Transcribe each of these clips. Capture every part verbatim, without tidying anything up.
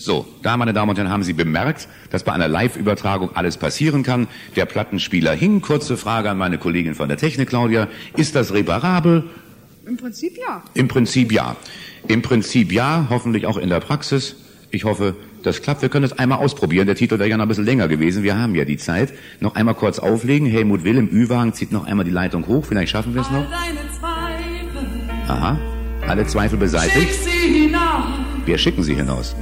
So, da, meine Damen und Herren, haben Sie bemerkt, dass bei einer Live-Übertragung alles passieren kann. Der Plattenspieler hing. Kurze Frage an meine Kollegin von der Technik, Claudia. Ist das reparabel? Im Prinzip ja. Im Prinzip ja. Im Prinzip ja, hoffentlich auch in der Praxis. Ich hoffe, das klappt. Wir können es einmal ausprobieren. Der Titel wäre ja noch ein bisschen länger gewesen. Wir haben ja die Zeit. Noch einmal kurz auflegen. Helmut Will im Ü-Wagen zieht noch einmal die Leitung hoch. Vielleicht schaffen wir es noch. Aha. Alle Zweifel beseitigt. Wir schicken sie hinaus.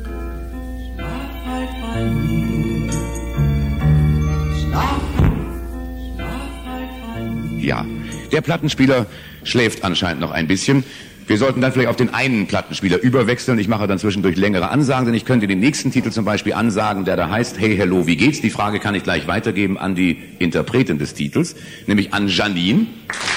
Ja, der Plattenspieler schläft anscheinend noch ein bisschen. Wir sollten dann vielleicht auf den einen Plattenspieler überwechseln. Ich mache dann zwischendurch längere Ansagen, denn ich könnte den nächsten Titel zum Beispiel ansagen, der da heißt Hey, hello, wie geht's? Die Frage kann ich gleich weitergeben an die Interpretin des Titels, nämlich an Janine.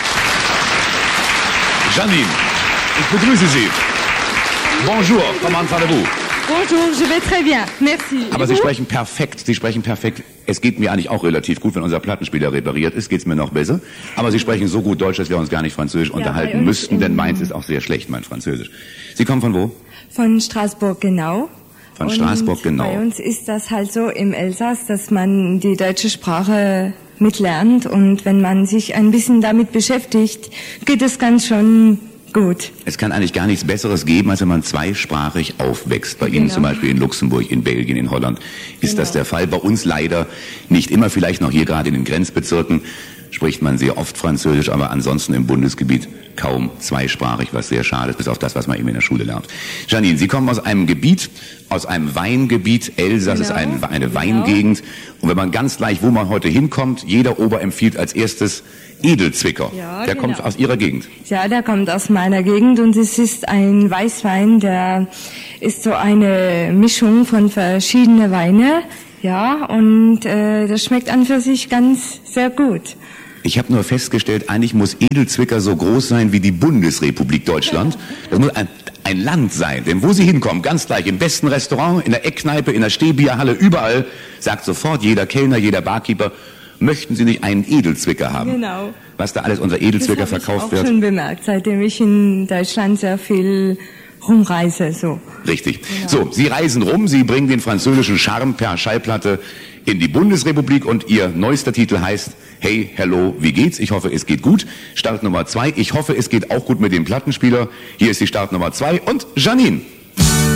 Janine, ich begrüße Sie. Bonjour, comment allez-vous? Bonjour, je vais très bien, merci. Aber Sie sprechen perfekt, Sie sprechen perfekt. Es geht mir eigentlich auch relativ gut, wenn unser Plattenspieler repariert ist, geht's mir noch besser. Aber Sie sprechen so gut Deutsch, dass wir uns gar nicht Französisch ja, unterhalten müssten, denn meins ist auch sehr schlecht, mein Französisch. Sie kommen von wo? Von Straßburg, genau. Von Straßburg, genau. Bei uns ist das halt so im Elsass, dass man die deutsche Sprache mitlernt und wenn man sich ein bisschen damit beschäftigt, geht es ganz schon gut. Es kann eigentlich gar nichts Besseres geben, als wenn man zweisprachig aufwächst. Bei genau. Ihnen zum Beispiel in Luxemburg, in Belgien, in Holland ist genau. das der Fall. Bei uns leider nicht immer, vielleicht noch hier gerade in den Grenzbezirken spricht man sehr oft Französisch, aber ansonsten im Bundesgebiet kaum zweisprachig, was sehr schade ist, bis auf das, was man eben in der Schule lernt. Janine, Sie kommen aus einem Gebiet, aus einem Weingebiet. Elsass genau. ist ein, eine genau. Weingegend. Und wenn man ganz gleich, wo man heute hinkommt, jeder Ober empfiehlt als erstes Edelzwicker. Ja, der genau. kommt aus Ihrer Gegend. Ja, der kommt aus meiner Gegend und es ist ein Weißwein, der ist so eine Mischung von verschiedenen Weine. Ja, und äh, das schmeckt an für sich ganz sehr gut. Ich habe nur festgestellt, eigentlich muss Edelzwicker so groß sein wie die Bundesrepublik Deutschland. Das muss ein, ein Land sein, denn wo Sie hinkommen, ganz gleich, im besten Restaurant, in der Eckkneipe, in der Stehbierhalle, überall, sagt sofort jeder Kellner, jeder Barkeeper, möchten Sie nicht einen Edelzwicker haben? Genau. Was da alles unter Edelzwicker verkauft wird. Das habe ich auch schon bemerkt, seitdem ich in Deutschland sehr viel rumreise. So. Richtig. Genau. So, Sie reisen rum, Sie bringen den französischen Charme per Schallplatte in die Bundesrepublik und Ihr neuester Titel heißt Hey, hello, wie geht's? Ich hoffe, es geht gut. Start Nummer zwei. Ich hoffe, es geht auch gut mit dem Plattenspieler. Hier ist die Start Nummer zwei und Janine.